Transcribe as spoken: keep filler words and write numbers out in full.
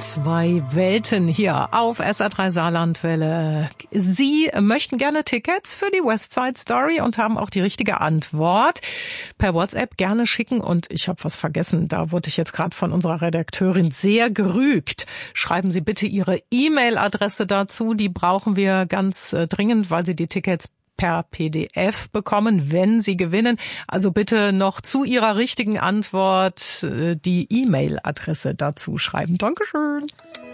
Zwei Welten hier auf S R drei Saarlandwelle. Sie möchten gerne Tickets für die West Side Story und haben auch die richtige Antwort. Per WhatsApp gerne schicken und ich habe was vergessen, da wurde ich jetzt gerade von unserer Redakteurin sehr gerügt. Schreiben Sie bitte Ihre E-Mail-Adresse dazu, die brauchen wir ganz äh, dringend, weil Sie die Tickets per P D F bekommen, wenn Sie gewinnen. Also bitte noch zu Ihrer richtigen Antwort die E-Mail-Adresse dazu schreiben. Dankeschön.